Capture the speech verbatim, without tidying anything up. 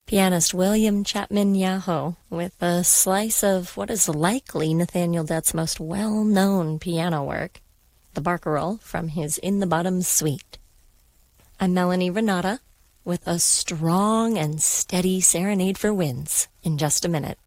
Pianist William Chapman Yahoo with a slice of what is likely Nathaniel Dett's most well-known piano work, the Barcarolle from his In the Bottoms Suite. I'm Melanie Renata with a strong and steady serenade for winds in just a minute.